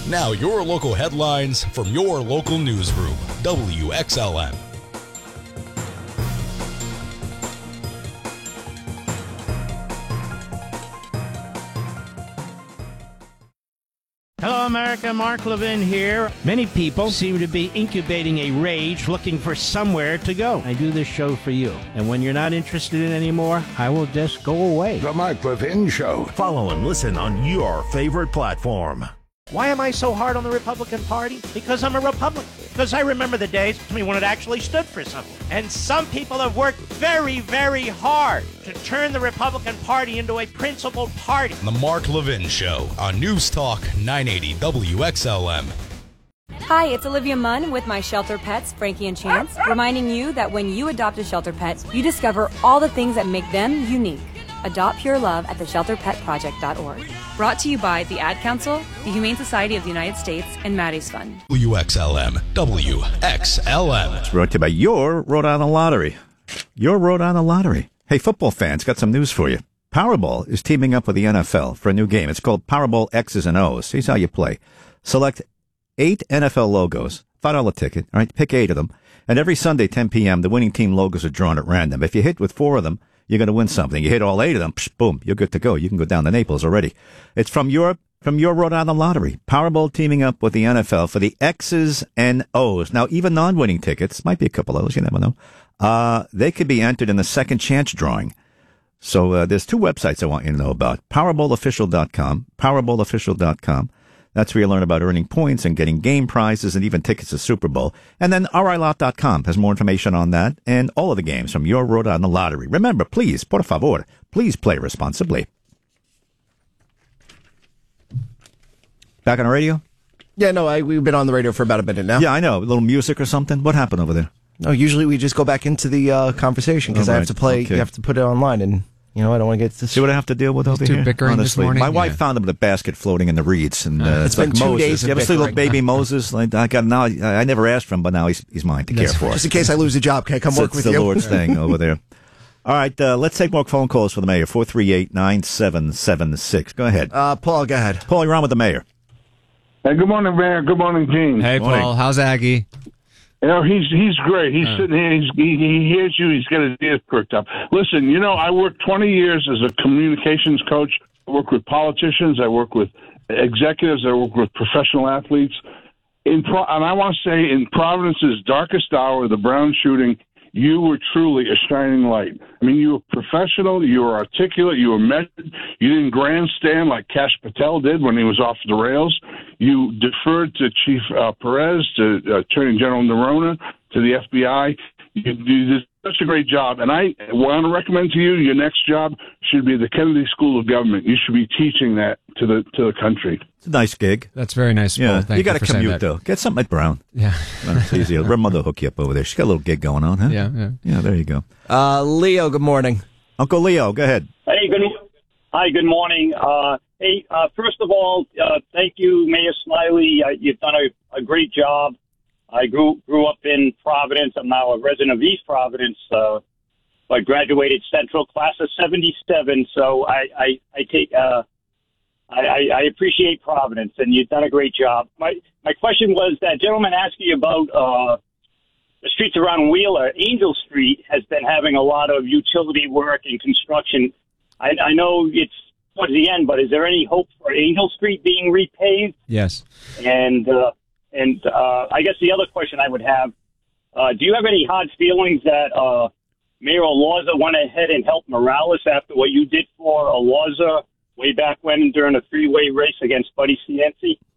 Now your local headlines from your local newsroom, WXLM. Hello, America. Mark Levin here. Many people seem to be incubating a rage looking for somewhere to go. I do this show for you. And when you're not interested in it anymore, I will just go away. The Mark Levin Show. Follow and listen on your favorite platform. Why am I so hard on the Republican Party? Because I'm a Republican. Because I remember the days when it actually stood for something. And some people have worked very, very hard to turn the Republican Party into a principled party. The Mark Levin Show on News Talk 980 WXLM. Hi, it's Olivia Munn with my shelter pets, Frankie and Chance, reminding you that when you adopt a shelter pet, you discover all the things that make them unique. Adopt pure love at theshelterpetproject.org. Brought to you by the Ad Council, the Humane Society of the United States, and Maddie's Fund. WXLM. WXLM. It's brought to you by your Rhode Island Lottery. Your Rhode Island Lottery. Hey, football fans, got some news for you. Powerball is teaming up with the NFL for a new game. It's called Powerball X's and O's. Here's how you play. Select 8 NFL logos, $5 ticket. All right, pick 8 of them. And every Sunday, 10 p.m., the winning team logos are drawn at random. If you hit with 4 of them, you're going to win something. You hit all 8 of them, boom, you're good to go. You can go down to Naples already. It's from your Rhode Island Lottery. Powerball teaming up with the NFL for the X's and O's. Now, even non-winning tickets, might be a couple of those, you never know, they could be entered in the second chance drawing. So there's 2 websites I want you to know about. PowerballOfficial.com, PowerballOfficial.com. That's where you learn about earning points and getting game prizes and even tickets to Super Bowl. And then RILot.com has more information on that and all of the games from your Rhode Island Lottery. Remember, please, por favor, please play responsibly. Back on the radio? Yeah, no, we've been on the radio for about a minute now. Yeah, I know. A little music or something. What happened over there? No, usually we just go back into the conversation because I have to play. Okay. You have to put it online, and I don't want to get this. See what I have to deal with over here? Bickering honestly, this morning? my wife found him in a basket floating in the reeds, and it's been like 2 Moses. days. You ever see little baby Moses? Like I never asked for him, but now he's mine to care for. Just in case I lose a job, can I come work with you? It's the Lord's thing over there. All right, let's take more phone calls for the mayor. 438-9776. Go ahead, Paul. Go ahead, Paul. You're on with the mayor. Hey, good morning, Mayor. Good morning, Gene. Hey, morning. Paul. How's Aggie? He's great. He's sitting here. He hears you. He's got his ears perked up. Listen, I worked 20 years as a communications coach. I work with politicians. I work with executives. I work with professional athletes. And I want to say, in Providence's darkest hour, the Brown shooting, you were truly a shining light. I mean, you were professional, you were articulate, you were measured. You didn't grandstand like Kash Patel did when he was off the rails. You deferred to Chief Perez, to Attorney General Nerona, to the FBI. You did such a great job. And I want to recommend to you, your next job should be the Kennedy School of Government. You should be teaching that to the country. It's a nice gig. That's very nice, Paul. Yeah, Thank you got to for saying commute that. though. Get something at Brown. Yeah, it's easy. Her mother will hook you up over there. She's got a little gig going on, huh? Yeah. There you go. Leo. Good morning, Uncle Leo. Go ahead. Hey, good morning. First of all, thank you, Mayor Smiley. You've done a great job. I grew up in Providence. I'm now a resident of East Providence. I graduated Central class of '77. So I appreciate Providence, and you've done a great job. My question was that gentleman asked you about the streets around Wheeler. Angel Street has been having a lot of utility work and construction. I know it's towards the end, but is there any hope for Angel Street being repaved? Yes. And I guess the other question I would have, do you have any hard feelings that Mayor Alorza went ahead and helped Morales after what you did for Alorza way back when during a three-way race against Buddy Cianci?